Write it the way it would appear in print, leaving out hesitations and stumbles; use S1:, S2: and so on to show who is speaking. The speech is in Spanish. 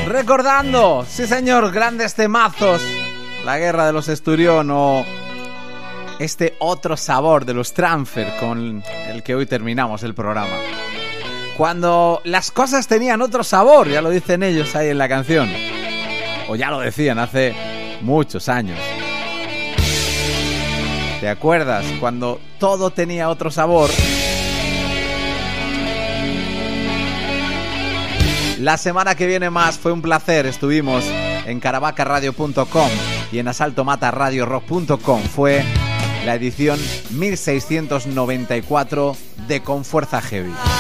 S1: Recordando, sí señor, grandes temazos. La Guerra de los Esturión o este otro sabor de los Transfer con el que hoy terminamos el programa. Cuando las cosas tenían otro sabor, ya lo dicen ellos ahí en la canción. O ya lo decían hace muchos años. ¿Te acuerdas? Cuando todo tenía otro sabor. La semana que viene más, fue un placer. Estuvimos en caravacaradio.com y en asaltomataradiorock.com. Fue la edición 1694 de Con Fuerza Heavy.